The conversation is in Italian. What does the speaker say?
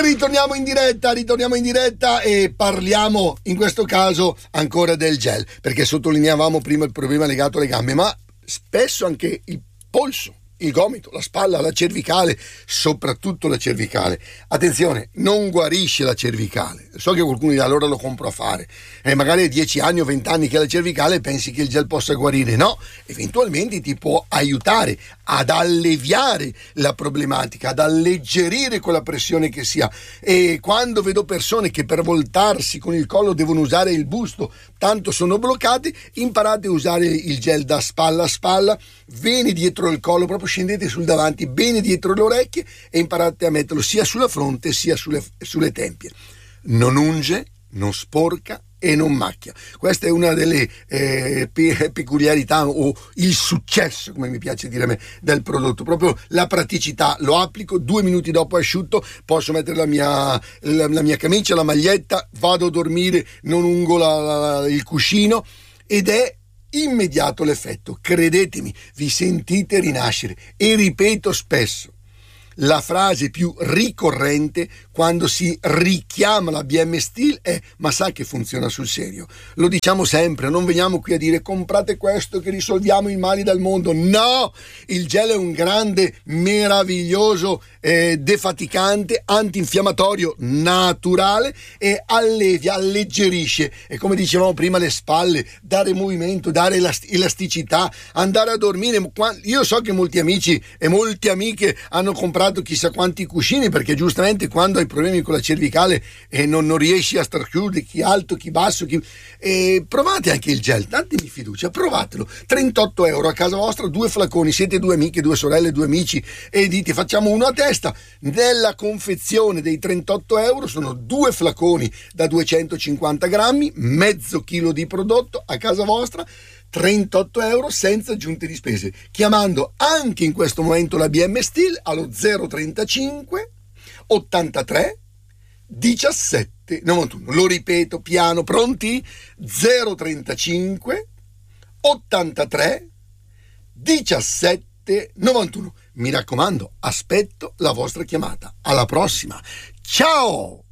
Ritorniamo in diretta e parliamo in questo caso ancora del gel, perché sottolineavamo prima il problema legato alle gambe, ma spesso anche il polso, il gomito, la spalla, la cervicale, soprattutto la cervicale. Attenzione, non guarisce la cervicale. So che qualcuno dirà allora lo compro a fare, magari è 10 anni o 20 anni che ha la cervicale e pensi che il gel possa guarire. No, eventualmente ti può aiutare ad alleviare la problematica, ad alleggerire quella pressione che si ha. E quando vedo persone che per voltarsi con il collo devono usare il busto, tanto sono bloccati, imparate a usare il gel da spalla a spalla, veni dietro il collo, proprio scendete sul davanti, bene dietro le orecchie e imparate a metterlo sia sulla fronte sia sulle tempie. Non unge, non sporca e non macchia. Questa è una delle peculiarità o il successo, come mi piace dire a me, del prodotto, proprio la praticità. Lo applico, 2 minuti dopo è asciutto, posso mettere la mia camicia, la maglietta, vado a dormire, non ungo il cuscino ed è immediato l'effetto. Credetemi, vi sentite rinascere. E ripeto spesso, la frase più ricorrente quando si richiama la BM Steel è: ma sa che funziona sul serio? Lo diciamo sempre, non veniamo qui a dire comprate questo che risolviamo i mali del mondo. No, il gel è un grande, meraviglioso defaticante, antinfiammatorio naturale e allevia, alleggerisce, e come dicevamo prima, le spalle, dare movimento, dare elasticità, andare a dormire. Io so che molti amici e molte amiche hanno comprato chissà quanti cuscini, perché giustamente quando hai problemi con la cervicale e non riesci a star chiuso, chi alto, chi basso, provate anche il gel, datemi fiducia, provatelo. 38 euro a casa vostra, 2 flaconi, siete 2 amiche, 2 sorelle, 2 amici e dite facciamo uno a testa. Nella confezione dei 38 euro sono 2 flaconi da 250 grammi, mezzo chilo di prodotto a casa vostra, 38 euro senza aggiunte di spese, chiamando anche in questo momento la BM Steel allo 035 83 17 91. Lo ripeto piano, pronti? 035 83 17 91. Mi raccomando, aspetto la vostra chiamata. Alla prossima, ciao!